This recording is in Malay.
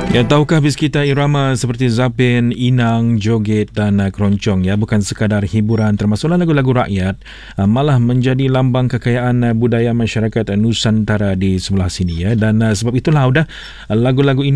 Ya, tahukah bis kita irama seperti zapin, inang, joget dan keroncong ya bukan sekadar hiburan termasuklah lagu-lagu rakyat, malah menjadi lambang kekayaan budaya masyarakat Nusantara di sebelah sini ya, dan sebab itulah lagu-lagu ini